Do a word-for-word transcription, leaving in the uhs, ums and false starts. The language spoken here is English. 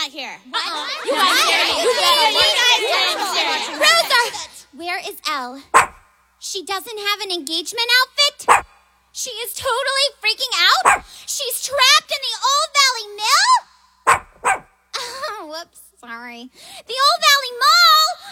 not here. What? Uh-uh. You guys hear me? You guys hear me? Rosa! Where is Elle? She doesn't have an engagement outfit? She is totally freaking out? She's trapped in the Old Valley Mill? Oh, whoops, sorry. The Old